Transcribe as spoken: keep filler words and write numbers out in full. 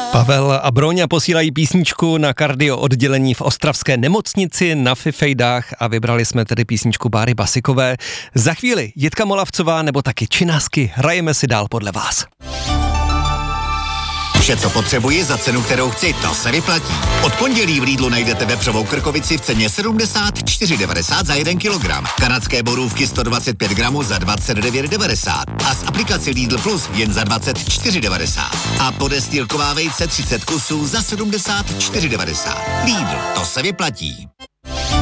Pavel a Broňa posílají písničku na kardio oddělení v ostravské nemocnici na Fifejdách a vybrali jsme tedy písničku Báry Basikové. Za chvíli Jitka Molavcová nebo taky Činásky, hrajeme si dál podle vás. Vše, co potřebuji za cenu, kterou chci, to se vyplatí. Od pondělí v Lidlu najdete vepřovou krkovici v ceně sedmdesát čtyři devadesát za jeden kilogram. Kanadské borůvky sto dvacet pět gramů za dvacet devět devadesát. A z aplikaci Lidl Plus jen za dvacet čtyři devadesát. A podestýlková vejce třicet kusů za sedmdesát čtyři devadesát. Lidl, to se vyplatí.